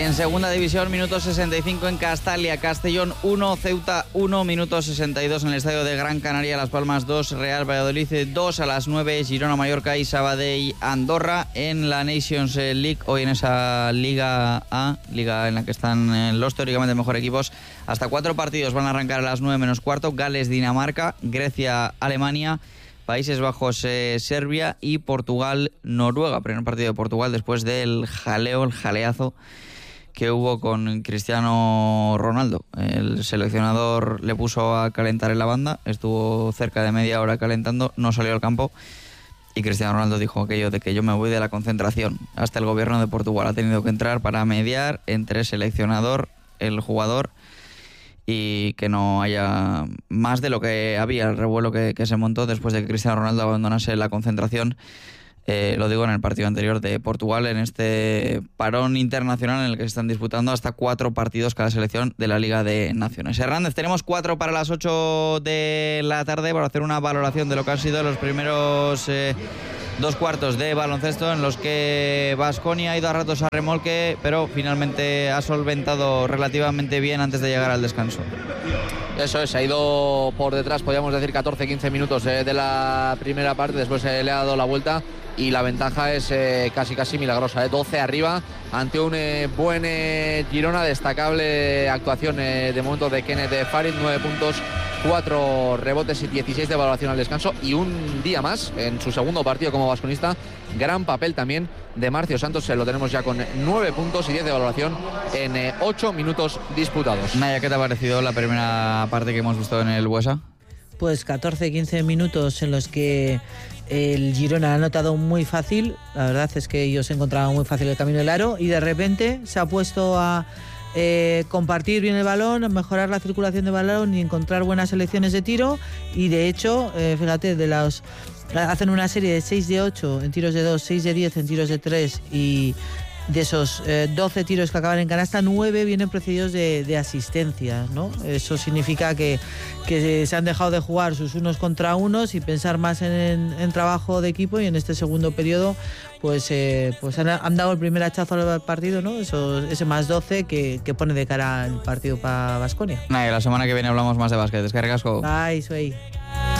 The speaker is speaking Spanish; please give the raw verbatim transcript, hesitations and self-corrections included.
En segunda división, minuto sesenta y cinco en Castalia, Castellón uno, Ceuta uno, minuto sesenta y dos en el estadio de Gran Canaria, Las Palmas dos, Real Valladolid dos a las nueve, Girona, Mallorca y Sabadell, Andorra. En la Nations League, hoy en esa Liga A, liga en la que están los teóricamente mejores equipos, hasta cuatro partidos van a arrancar a las nueve menos cuarto: Gales, Dinamarca, Grecia, Alemania, Países Bajos, eh, Serbia y Portugal, Noruega. Primer partido de Portugal después del jaleo, el jaleazo que hubo con Cristiano Ronaldo. El seleccionador le puso a calentar en la banda, estuvo cerca de media hora calentando, no salió al campo y Cristiano Ronaldo dijo aquello de que yo me voy de la concentración. Hasta el gobierno de Portugal ha tenido que entrar para mediar entre el seleccionador, el jugador, y que no haya más de lo que había, el revuelo que, que se montó después de que Cristiano Ronaldo abandonase la concentración. Eh, lo digo en el partido anterior de Portugal, en este parón internacional en el que se están disputando hasta cuatro partidos cada selección de la Liga de Naciones. Hernández, tenemos cuatro para las ocho de la tarde para hacer una valoración de lo que han sido los primeros eh, dos cuartos de baloncesto, en los que Baskonia ha ido a ratos a remolque, pero finalmente ha solventado relativamente bien antes de llegar al descanso. Eso es, ha ido por detrás, podríamos decir catorce quince minutos eh, de la primera parte, después eh, le ha dado la vuelta y la ventaja es eh, casi casi milagrosa, eh, doce arriba ante un eh, buen eh, Girona. Destacable actuación eh, de momento de Kenneth Farid, nueve puntos, cuatro rebotes y dieciséis de valoración al descanso, y un día más en su segundo partido como vasconista. Gran papel también de Marcio Santos, se lo tenemos ya con nueve puntos y diez de valoración en eh, ocho minutos disputados. Naya, ¿qué te ha parecido la primera parte que hemos visto en el Buesa? Pues catorce quince minutos en los que el Girona ha notado muy fácil. La verdad es que ellos encontraban muy fácil el camino del aro y de repente se ha puesto a eh, compartir bien el balón, a mejorar la circulación de balón y encontrar buenas selecciones de tiro. Y de hecho, eh, fíjate, de los hacen una serie de seis de ocho en tiros de dos, seis de diez en tiros de tres, y de esos eh, doce tiros que acaban en canasta, nueve vienen precedidos de, de asistencias, ¿no? Eso significa que, que se han dejado de jugar sus unos contra unos y pensar más en, en, en trabajo de equipo, y en este segundo periodo pues, eh, pues han, han dado el primer hachazo al partido, ¿no? Eso, ese más doce que, que pone de cara el partido para Baskonia. Naya, la semana que viene hablamos más de básquet. Es que recasco. Bye, soy.